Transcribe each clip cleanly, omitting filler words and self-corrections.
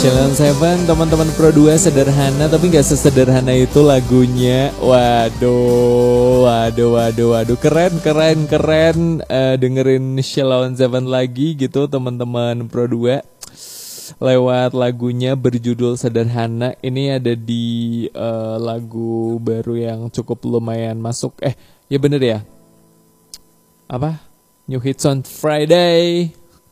Sheila on 7, teman-teman Pro 2 sederhana tapi gak sesederhana itu lagunya. Waduh, keren. Dengerin Sheila on 7 lagi gitu teman-teman Pro 2 lewat lagunya berjudul Sederhana. Ini ada di lagu baru yang cukup lumayan masuk. Ya bener ya, apa? New Hits on Friday.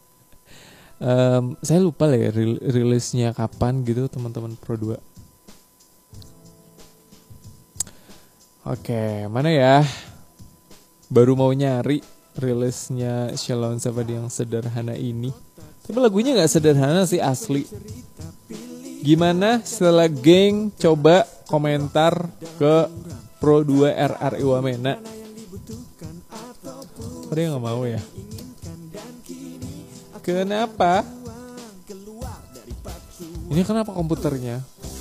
Saya lupa lah ya rilisnya kapan gitu teman-teman Pro 2. Oke, mana ya? Baru mau nyari rilisnya Sheila on 7 yang sederhana ini. Tapi lagunya gak sederhana sih asli. Gimana setelah geng coba komentar ke Pro 2 RRI Wamena. Kok dia gak mau ya? Kenapa? Ini kenapa komputernya?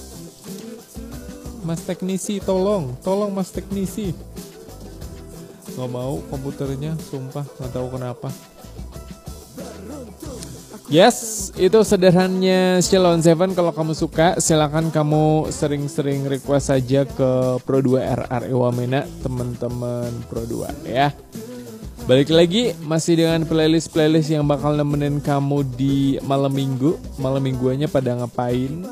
Mas teknisi tolong Mas teknisi. Gak mau komputernya, sumpah gak tahu kenapa. Yes, itu sederhananya Sheila on 7. Kalau kamu suka, silakan kamu sering-sering request saja ke Pro 2 RRI Wamena, teman-teman Pro 2 ya. Balik lagi masih dengan playlist yang bakal nemenin kamu di malam mingguannya pada ngapain.